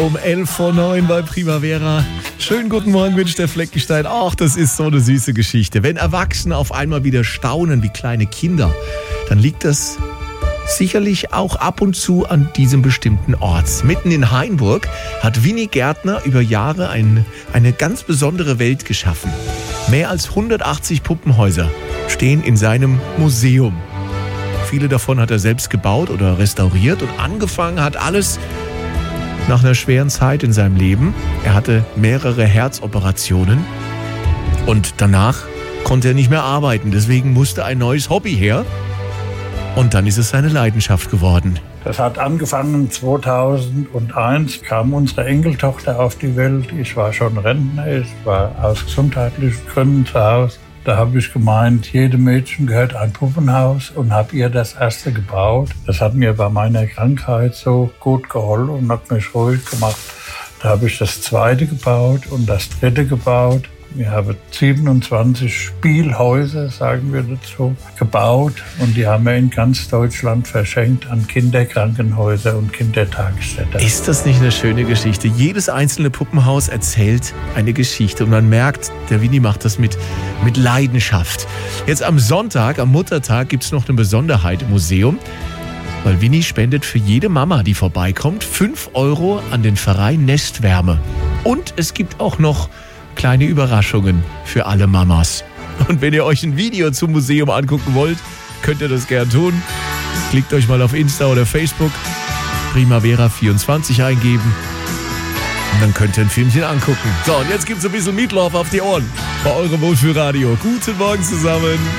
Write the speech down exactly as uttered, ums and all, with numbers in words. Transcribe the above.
Um elf vor neun bei Primavera. Schönen guten Morgen wünscht der Fleckenstein. Ach, das ist so eine süße Geschichte. Wenn Erwachsene auf einmal wieder staunen wie kleine Kinder, dann liegt das sicherlich auch ab und zu an diesem bestimmten Ort. Mitten in Hainburg hat Winnie Gärtner über Jahre ein, eine ganz besondere Welt geschaffen. Mehr als hundertachtzig Puppenhäuser stehen in seinem Museum. Viele davon hat er selbst gebaut oder restauriert und angefangen hat alles nach einer schweren Zeit in seinem Leben. Er hatte mehrere Herzoperationen und danach konnte er nicht mehr arbeiten. Deswegen musste ein neues Hobby her und dann ist es seine Leidenschaft geworden. Das hat angefangen zweitausendeins, kam unsere Enkeltochter auf die Welt. Ich war schon Rentner, ich war aus gesundheitlichen Gründen zu Hause. Da habe ich gemeint, jedem Mädchen gehört ein Puppenhaus und habe ihr das erste gebaut. Das hat mir bei meiner Krankheit so gut geholfen und hat mich ruhig gemacht. Da habe ich das zweite gebaut und das dritte gebaut. Wir haben siebenundzwanzig Spielhäuser, sagen wir dazu, gebaut und die haben wir in ganz Deutschland verschenkt an Kinderkrankenhäuser und Kindertagesstätten. Ist das nicht eine schöne Geschichte? Jedes einzelne Puppenhaus erzählt eine Geschichte und man merkt, der Winnie macht das mit, mit Leidenschaft. Jetzt am Sonntag, am Muttertag, gibt es noch eine Besonderheit im Museum, weil Winnie spendet für jede Mama, die vorbeikommt, fünf Euro an den Verein Nestwärme. Und es gibt auch noch kleine Überraschungen für alle Mamas. Und wenn ihr euch ein Video zum Museum angucken wollt, könnt ihr das gern tun. Klickt euch mal auf Insta oder Facebook, Primavera vierundzwanzig eingeben und dann könnt ihr ein Filmchen angucken. So, und jetzt gibt's ein bisschen Meatloaf auf die Ohren bei eurem Wohlfühlradio. Guten Morgen zusammen.